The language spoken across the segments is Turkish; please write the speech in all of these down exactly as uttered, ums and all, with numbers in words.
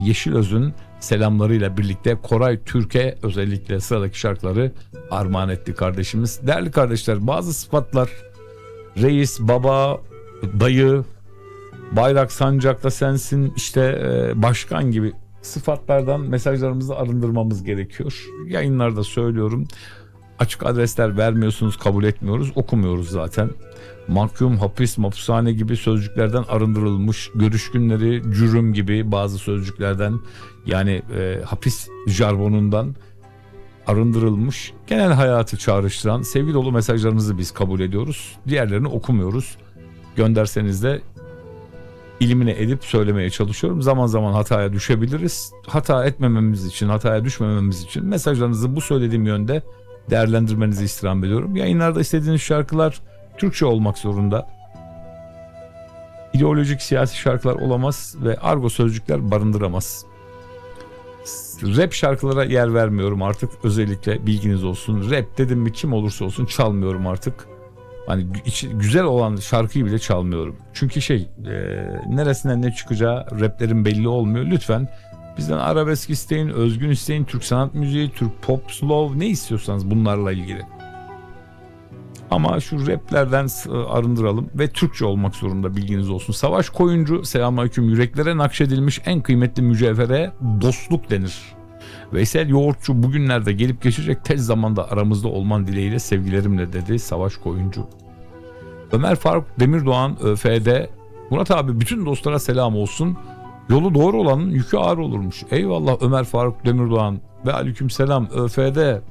Yeşilöz'ün selamlarıyla birlikte Koray Türk'e özellikle sıradaki şarkıları armağan etti kardeşimiz. Değerli kardeşler, bazı sıfatlar reis, baba, dayı, bayrak sancakta sensin, işte e, başkan gibi sıfatlardan mesajlarımızı arındırmamız gerekiyor. Yayınlarda söylüyorum. Açık adresler vermiyorsunuz, kabul etmiyoruz, okumuyoruz zaten. Mahkum, hapis, mahpushane gibi sözcüklerden arındırılmış, görüş günleri, cürüm gibi bazı sözcüklerden, yani e, hapis jargonundan arındırılmış, genel hayatı çağrıştıran sevgi dolu mesajlarınızı biz kabul ediyoruz. Diğerlerini okumuyoruz. Gönderseniz de ilimine edip söylemeye çalışıyorum. Zaman zaman hataya düşebiliriz. Hata etmememiz için, hataya düşmememiz için mesajlarınızı bu söylediğim yönde değerlendirmenizi istirham ediyorum. Yayınlarda istediğiniz şarkılar Türkçe olmak zorunda. İdeolojik siyasi şarkılar olamaz ve argo sözcükler barındıramaz. Rap şarkılara yer vermiyorum artık, özellikle bilginiz olsun. Rap dedim mi kim olursa olsun çalmıyorum artık. Hani içi, güzel olan şarkıyı bile çalmıyorum. Çünkü şey e, neresinden ne çıkacağı raplerin belli olmuyor. Lütfen bizden arabesk isteyin, özgün isteyin, Türk sanat müziği, Türk pop, slow, ne istiyorsanız bunlarla ilgili. Ama şu raplerden arındıralım ve Türkçe olmak zorunda, bilginiz olsun. Savaş Koyuncu, selamünaleyküm, yüreklere nakşedilmiş en kıymetli mücevhere dostluk denir. Veysel Yoğurtçu, bugünlerde gelip geçecek tez zamanda aramızda olman dileğiyle sevgilerimle, dedi Savaş Koyuncu. Ömer Faruk Demirdoğan ÖF'de, Murat abi bütün dostlara selam olsun. Yolu doğru olanın yükü ağır olurmuş. Eyvallah Ömer Faruk Demirdoğan ve aleykümselam ÖF'de.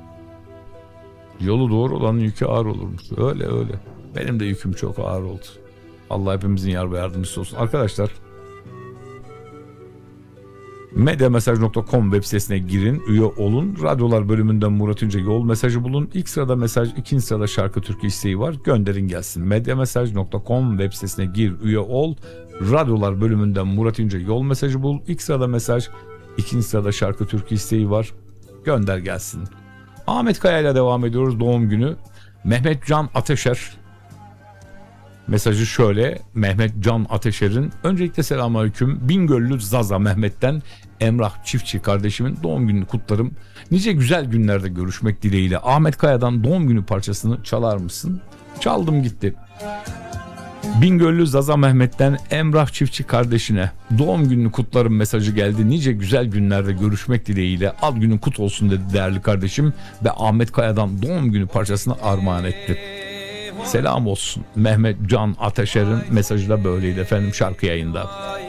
Yolu doğru olanın yükü ağır olurmuş. Öyle öyle. Benim de yüküm çok ağır oldu. Allah hepimizin yar ve yardımcısı olsun. Arkadaşlar, medyamesaj nokta com web sitesine girin, üye olun. Radyolar bölümünden Murat İnce yol mesajı bulun. İlk sırada mesaj, ikinci sırada şarkı türkü isteği var. Gönderin gelsin. medyamesaj nokta com web sitesine gir, üye ol. Radyolar bölümünden Murat İnce yol mesajı bul. İlk sırada mesaj, ikinci sırada şarkı türkü isteği var. Gönder gelsin. Ahmet Kaya ile devam ediyoruz. Doğum günü Mehmet Can Ateşer. Mesajı şöyle: Mehmet Can Ateşer'in, öncelikle selamünaleyküm, Bingöllü Zaza Mehmet'ten Emrah Çiftçi kardeşimin doğum gününü kutlarım. Nice güzel günlerde görüşmek dileğiyle. Ahmet Kaya'dan doğum günü parçasını çalar mısın? Çaldım gitti. Bingöllü Zaza Mehmet'ten Emrah Çiftçi kardeşine doğum gününü kutlarım mesajı geldi. Nice güzel günlerde görüşmek dileğiyle, al günün kut olsun dedi değerli kardeşim ve Ahmet Kaya'dan doğum günü parçasını armağan etti. Selam olsun. Mehmet Can Ateşer'in mesajı da böyleydi efendim, şarkı yayında.